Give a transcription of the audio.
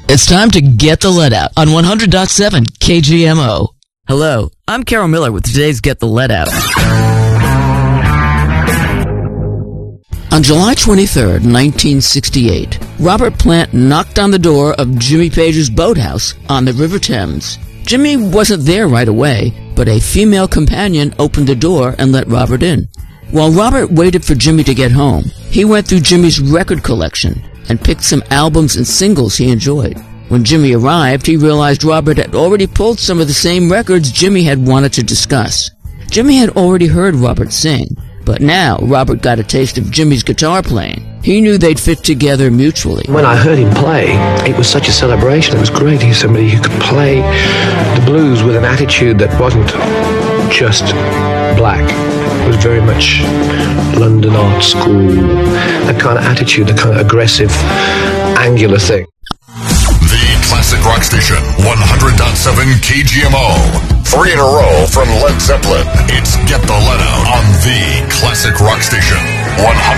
It's time to get the lead out on 100.7 KGMO. Hello, I'm Carol Miller with today's Get the Lead Out. On July 23rd, 1968, Robert Plant knocked on the door of Jimmy Page's boathouse on the River Thames. Jimmy wasn't there right away, but a female companion opened the door and let Robert in. While Robert waited for Jimmy to get home, he went through Jimmy's record collection and picked some albums and singles he enjoyed. When Jimmy arrived, he realized Robert had already pulled some of the same records Jimmy had wanted to discuss. Jimmy had already heard Robert sing, but now Robert got a taste of Jimmy's guitar playing. He knew they'd fit together mutually. When I heard him play, it was such a celebration. It was great. He's somebody who could play the blues with an attitude that wasn't just black. It was very much London art school, that kind of attitude, the kind of aggressive, angular thing. The Classic Rock Station, 100.7 KGMO. 3 in a row from Led Zeppelin. It's Get the Lead Out on the Classic Rock Station, 100.